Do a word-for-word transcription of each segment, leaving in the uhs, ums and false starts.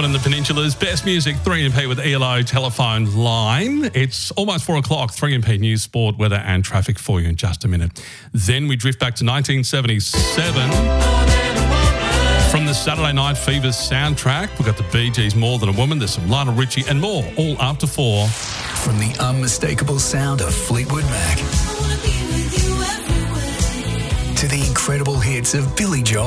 Melbourne and the Peninsula's best music, three M P with E L O telephone line. It's almost four o'clock, three M P news, sport, weather and traffic for you in just a minute. Then we drift back to nineteen seventy-seven. From the Saturday Night Fever soundtrack, we've got the Bee Gees' More Than a Woman, there's some Lionel Richie and more, all after four. From the unmistakable sound of Fleetwood Mac to the incredible hits of Billy Joel.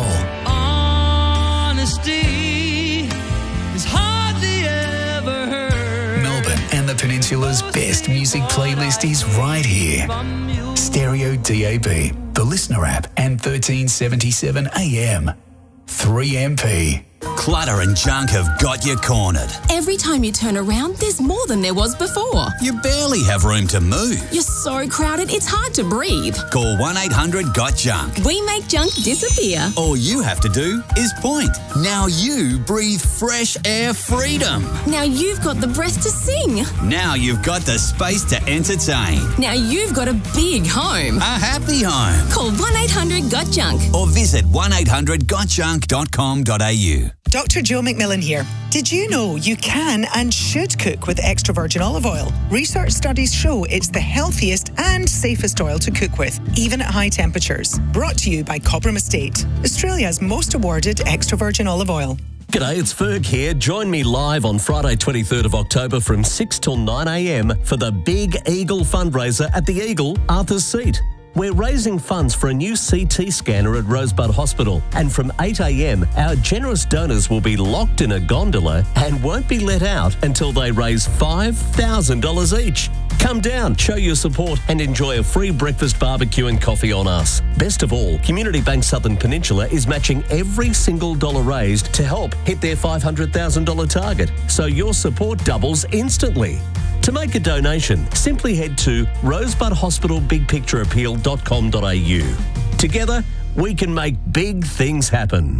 Honesty is hardly ever heard. Melbourne and the Peninsula's best music playlist is right here. Stereo D A B, the Listener app, and thirteen seventy-seven A M. three M P. Clutter and junk have got you cornered. Every time you turn around, there's more than there was before. You barely have room to move. You're so crowded, it's hard to breathe. Call one eight hundred got junk. We make junk disappear. All you have to do is point. Now you breathe fresh air freedom. Now you've got the breath to sing. Now you've got the space to entertain. Now you've got a big home. A happy home. Call one eight hundred got junk. Or visit one eight hundred got junk dot com dot a u. Doctor Joe McMillan here. Did you know you can and should cook with extra virgin olive oil? Research studies show it's the healthiest and safest oil to cook with, even at high temperatures. Brought to you by Cobram Estate, Australia's most awarded extra virgin olive oil. G'day, it's Ferg here. Join me live on Friday twenty-third of October from six till nine a m for the Big Eagle fundraiser at the Eagle, Arthur's Seat. We're raising funds for a new C T scanner at Rosebud Hospital, and from eight a m our generous donors will be locked in a gondola and won't be let out until they raise five thousand dollars each. Come down, show your support and enjoy a free breakfast, barbecue and coffee on us. Best of all, Community Bank Southern Peninsula is matching every single dollar raised to help hit their five hundred thousand dollars target, so your support doubles instantly. To make a donation, simply head to rosebud hospital big picture appeal dot com dot a u. Together, we can make big things happen.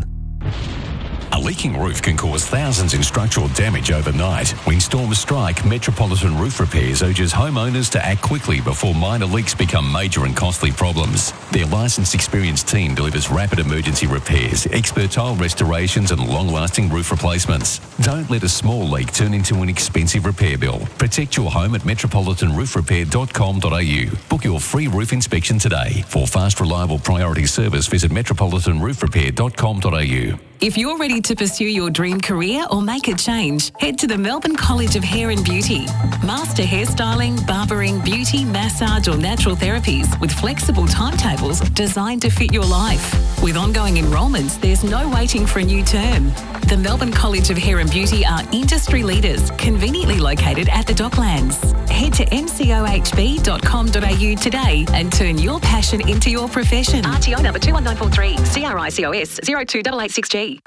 A leaking roof can cause thousands in structural damage overnight. When storms strike, Metropolitan Roof Repairs urges homeowners to act quickly before minor leaks become major and costly problems. Their licensed, experienced team delivers rapid emergency repairs, expert tile restorations and long-lasting roof replacements. Don't let a small leak turn into an expensive repair bill. Protect your home at metropolitan roof repair dot com dot a u. Book your free roof inspection today. For fast, reliable priority service, visit metropolitan roof repair dot com dot a u. If you're ready to pursue your dream career or make a change, head to the Melbourne College of Hair and Beauty. Master hairstyling, barbering, beauty, massage or natural therapies with flexible timetables designed to fit your life. With ongoing enrolments, there's no waiting for a new term. The Melbourne College of Hair and Beauty are industry leaders, conveniently located at the Docklands. Head to m c o h b dot com dot a u today and turn your passion into your profession. R T O number two one nine four three, C R I C O S zero two eight eight six G.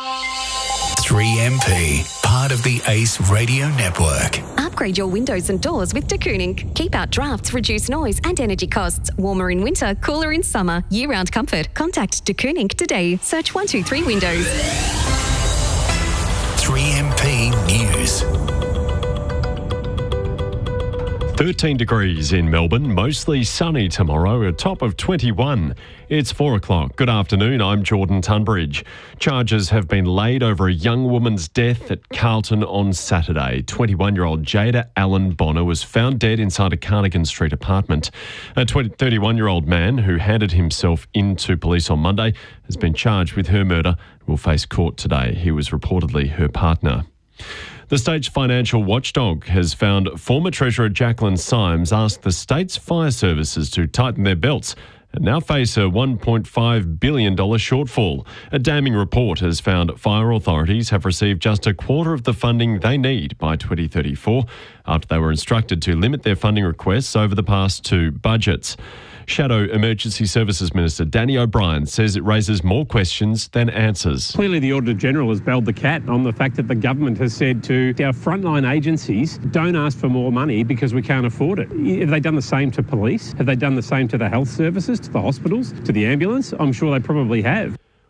three M P, part of the Ace Radio Network. Upgrade your windows and doors with De Kooning. Keep out drafts, reduce noise and energy costs. Warmer in winter, cooler in summer. Year-round comfort. Contact De Kooning today. Search one two three Windows. three M P News. thirteen degrees in Melbourne, mostly sunny tomorrow, a top of twenty-one. It's four o'clock. Good afternoon, I'm Jordan Tunbridge. Charges have been laid over a young woman's death at Carlton on Saturday. twenty-one-year-old Jada Allen Bonner was found dead inside a Carnagan Street apartment. A thirty-one-year-old man who handed himself into police on Monday has been charged with her murder and will face court today. He was reportedly her partner. The state's financial watchdog has found former Treasurer Jacqueline Symes asked the state's fire services to tighten their belts and now face a one point five billion dollars shortfall. A damning report has found fire authorities have received just a quarter of the funding they need by twenty thirty-four after they were instructed to limit their funding requests over the past two budgets. Shadow Emergency Services Minister Danny O'Brien says it raises more questions than answers. Clearly the Auditor-General has bailed the cat on the fact that the government has said to our frontline agencies, don't ask for more money because we can't afford it. Have they done the same to police? Have they done the same to the health services, to the hospitals, to the ambulance? I'm sure they probably have.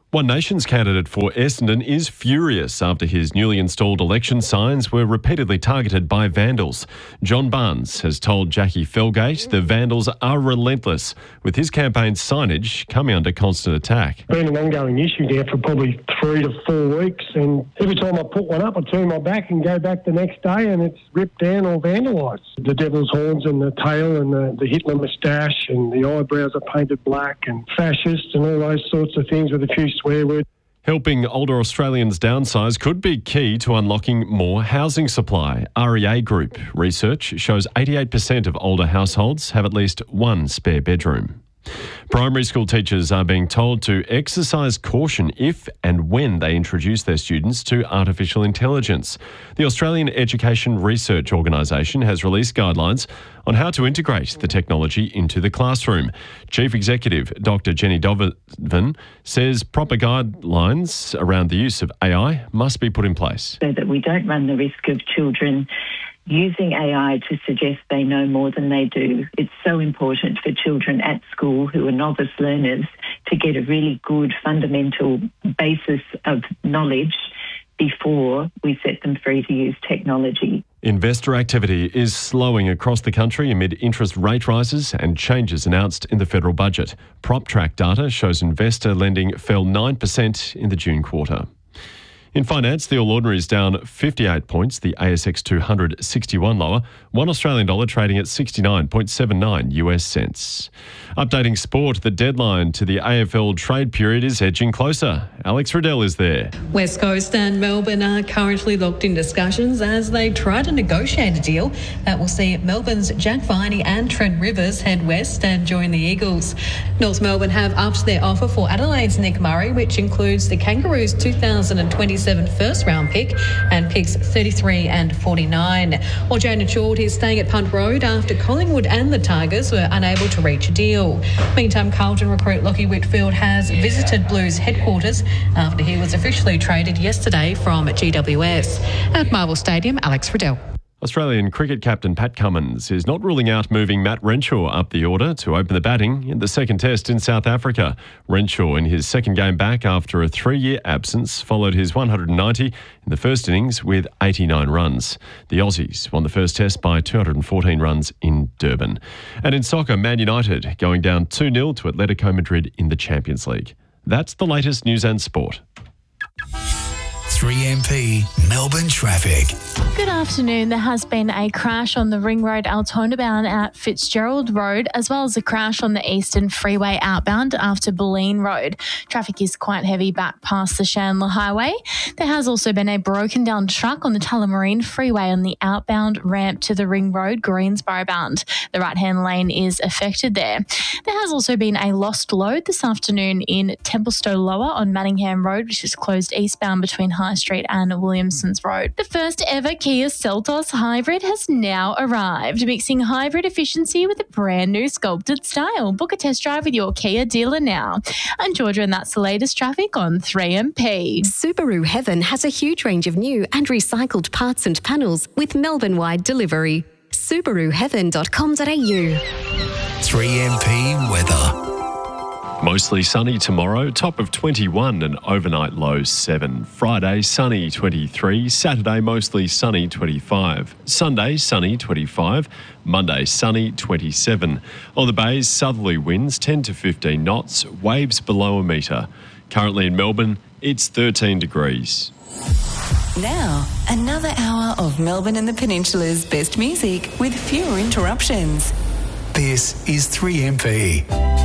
One Nation's candidate for Essendon is furious after his newly installed election signs were repeatedly targeted by vandals. John Barnes has told Jackie Felgate the vandals are relentless, with his campaign's signage coming under constant attack. It's been an ongoing issue now for probably three to four weeks, and every time I put one up, I turn my back and go back the next day and it's ripped down or vandalised. The devil's horns and the tail and the, the Hitler moustache and the eyebrows are painted black and fascist and all those sorts of things with a few swear words. Helping older Australians downsize could be key to unlocking more housing supply. R E A Group research shows eighty-eight percent of older households have at least one spare bedroom. Primary school teachers are being told to exercise caution if and when they introduce their students to artificial intelligence. The Australian Education Research Organisation has released guidelines on how to integrate the technology into the classroom. Chief Executive Doctor Jenny Donovan says proper guidelines around the use of A I must be put in place. So that we don't run the risk of children using A I to suggest they know more than they do. It's so important for children at school who are novice learners to get a really good fundamental basis of knowledge before we set them free to use technology. Investor activity is slowing across the country amid interest rate rises and changes announced in the federal budget. PropTrack data shows investor lending fell nine percent in the June quarter. In finance, the All Ordinary is down fifty-eight points, the A S X two hundred sixty-one lower, one Australian dollar trading at sixty-nine point seven nine U S cents. Updating sport, the deadline to the A F L trade period is edging closer. Alex Riddell is there. West Coast and Melbourne are currently locked in discussions as they try to negotiate a deal that will see Melbourne's Jack Viney and Trent Rivers head west and join the Eagles. North Melbourne have upped their offer for Adelaide's Nick Murray, which includes the Kangaroos' two thousand twenty-seven first round pick and picks thirty-three and forty-nine. While Jaden Short is staying at Punt Road after Collingwood and the Tigers were unable to reach a deal. Meantime, Carlton recruit Lockie Whitfield has visited Blues headquarters after he was officially traded yesterday from G W S. At Marvel Stadium, Alex Riddell. Australian cricket captain Pat Cummins is not ruling out moving Matt Renshaw up the order to open the batting in the second test in South Africa. Renshaw, in his second game back after a three-year absence, followed his one hundred ninety in the first innings with eighty-nine runs. The Aussies won the first test by two hundred fourteen runs in Durban. And in soccer, Man United going down two nil to Atletico Madrid in the Champions League. That's the latest news and sport. three M P Melbourne traffic. Good afternoon. There has been a crash on the Ring Road Altona bound at Fitzgerald Road, as well as a crash on the Eastern Freeway outbound after Bulleen Road. Traffic is quite heavy back past the Chandler Highway. There has also been a broken down truck on the Tullamarine Freeway on the outbound ramp to the Ring Road Greensboro bound. The right-hand lane is affected there. There has also been a lost load this afternoon in Templestowe Lower on Manningham Road, which is closed eastbound between High Street and Williamsons Road. The first ever Kia Seltos Hybrid has now arrived, mixing hybrid efficiency with a brand new sculpted style. Book a test drive with your Kia dealer now. I'm Georgia, and that's the latest traffic on three M P. Subaru Heaven has a huge range of new and recycled parts and panels with Melbourne-wide delivery. Subaru Heaven dot com dot a u. three M P weather. Mostly sunny tomorrow, top of twenty-one and overnight low seven. Friday, sunny twenty-three. Saturday, mostly sunny twenty-five. Sunday, sunny twenty-five. Monday, sunny twenty-seven. On the bays, southerly winds ten to fifteen knots, waves below a metre. Currently in Melbourne, it's thirteen degrees. Now, another hour of Melbourne and the Peninsula's best music with fewer interruptions. This is three M P.